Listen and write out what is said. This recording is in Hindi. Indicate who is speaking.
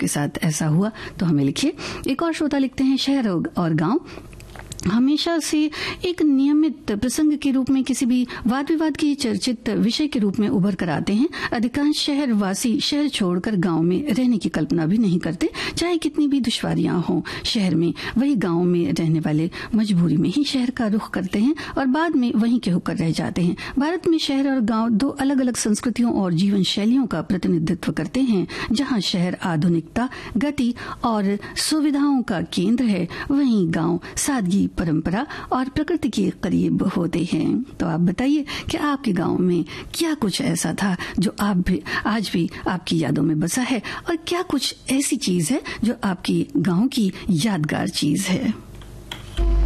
Speaker 1: आपके साथ ऐसा हुआ तो हमें लिखिए। एक और श्रोता लिखते हैं, शहर और गांव हमेशा से एक नियमित प्रसंग के रूप में किसी भी वाद विवाद की चर्चित विषय के रूप में उभर कर आते हैं। अधिकांश शहरवासी शहर छोड़कर गांव में रहने की कल्पना भी नहीं करते, चाहे कितनी भी दुश्वारियां हों शहर में। वही गांव में रहने वाले मजबूरी में ही शहर का रुख करते हैं और बाद में वहीं के होकर रह जाते हैं। भारत में शहर और गांव दो अलग अलग संस्कृतियों और जीवन शैलियों का प्रतिनिधित्व करते हैं। जहां शहर आधुनिकता, गति और सुविधाओं का केंद्र है, वहीं गांव सादगी, परंपरा और प्रकृति के करीब होते हैं। तो आप बताइए कि आपके गांव में क्या कुछ ऐसा था जो आज भी आपकी यादों में बसा है, और क्या कुछ ऐसी चीज है जो आपकी गांव की यादगार चीज है।